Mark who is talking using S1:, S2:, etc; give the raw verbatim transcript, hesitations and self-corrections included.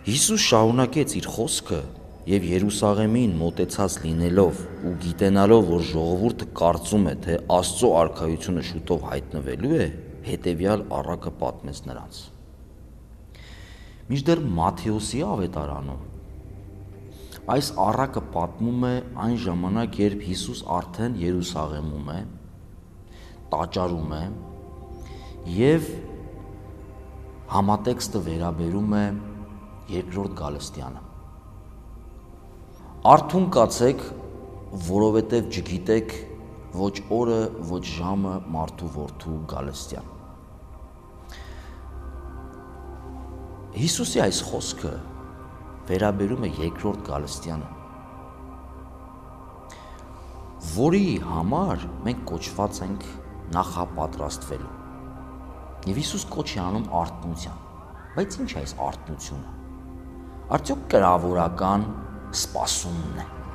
S1: Հիսուս շարունակեց իր խոսքը եւ Երուսաղեմին մոտեցած լինելով ու գիտենալով, որ ժողովուրդը կարծում է, թե Աստծո արքայությունը շուտով հայտնվելու է, հետևյալ առակը պատմեց նրանց։ Մինչդեռ Մատթեոսի ավետարանում այս առակը պատմում է այն ժամանակ, երբ Հիսուս արդեն Երուսաղեմում է, տաճարում է եւ համատեքստը վերաբերում է երկրորդ գալստյանը։ Արթուն կացեք, որովհետև չգիտեք ոչ օրը, ոչ ժամը մարդու որդու գալստյան։ Հիսուսի այս խոսքը վերաբերում է երկրորդ գալստյանը, որի համար մենք կոչված ենք նախապատրաստվելու։ Եվ Հիսուս կոչ է անում արթնության։ Բայց ինչ է այս արթնությունը։ Արդյոք կրավորական սպասումն է։